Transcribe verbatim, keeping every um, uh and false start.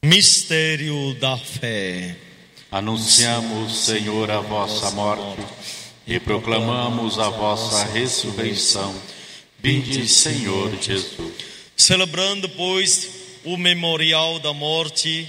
Mistério da fé. Anunciamos, Senhor, a vossa morte e proclamamos a vossa ressurreição. Vinde, Senhor Jesus. Celebrando, pois, o memorial da morte